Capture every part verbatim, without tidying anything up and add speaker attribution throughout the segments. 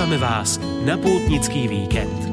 Speaker 1: Pozývame vás na pútnický víkend.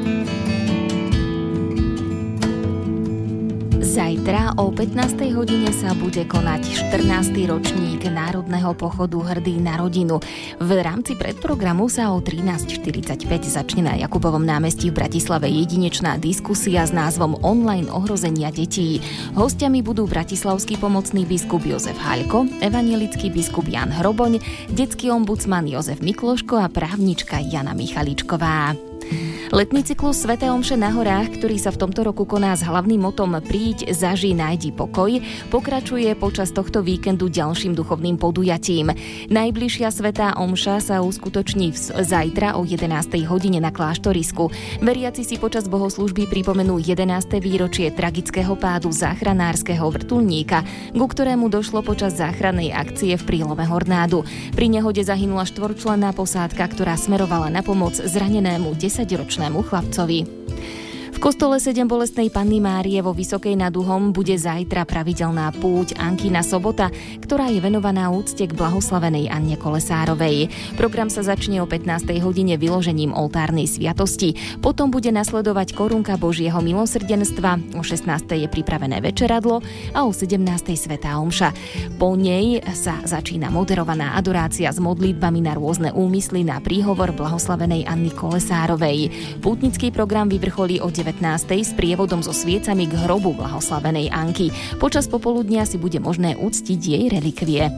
Speaker 2: Zajtra o pätnástej hodine sa bude konať štrnásty ročník Národného pochodu Hrdý na rodinu. V rámci predprogramu sa o trinásť štyridsaťpäť začne na Jakubovom námestí v Bratislave jedinečná diskusia s názvom Online ohrozenia detí. Hostiami budú bratislavský pomocný biskup Jozef Haľko, evanjelický biskup Jan Hroboň, detský ombudsman Jozef Mikloško a právnička Jana Michaličková. Letný cyklus Sväté omše na horách, ktorý sa v tomto roku koná s hlavným motom Príď, zažij, nájdi pokoj, pokračuje počas tohto víkendu ďalším duchovným podujatím. Najbližšia Svätá omša sa uskutoční zajtra o jedenástej hodine na kláštorisku. Veriaci si počas bohoslúžby pripomenú jedenáste výročie tragického pádu záchranárskeho vrtuľníka, ku ktorému došlo počas záchrannej akcie v prílome Hornádu. Pri nehode zahynula štvorčlenná posádka, ktorá smerovala na pomoc zranenému desaťročnému chlapcovi. V kostole Sedem bolestnej Panny Márie vo Vysokej nad Uhom bude zajtra pravidelná púť Ankina sobota, ktorá je venovaná úcte k blahoslavenej Anne Kolesárovej. Program sa začne o pätnástej hodine vyložením oltárnej sviatosti. Potom bude nasledovať korunka Božieho milosrdenstva, o šestnástej je pripravené večeradlo a o sedemnástej svätá omša. Po nej sa začína moderovaná adorácia s modlitbami na rôzne úmysly na príhovor blahoslavenej Anny Kolesárovej. Pútnický program vyvrcholí o devätnástej s prievodom so sviecami k hrobu blahoslavenej Anky. Počas popoludnia si bude možné uctiť jej relikvie.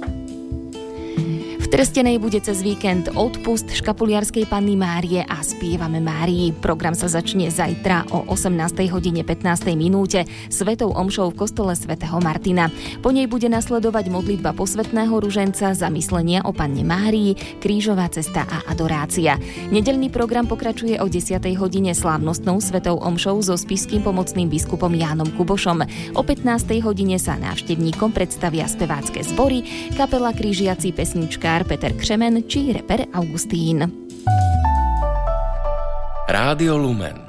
Speaker 2: V Trstenej bude cez víkend odpust Škapuliarskej Panny Márie a Spievame Márii. Program sa začne zajtra o osemnástej hodine pätnástej minúte svetou omšou v kostole svätého Martina. Po nej bude nasledovať modlitba posvätného ruženca, zamyslenie o Panne Márii, krížová cesta a adorácia. Nedeľný program pokračuje o desiatej hodine slávnostnou svetou omšou so spišským pomocným biskupom Jánom Kubošom. O pätnástej hodine sa návštevníkom predstavia spevácke zbory, kapela Križiaci, pesničkár Peter Křemen či reper Augustín.
Speaker 1: Rádio Lumen.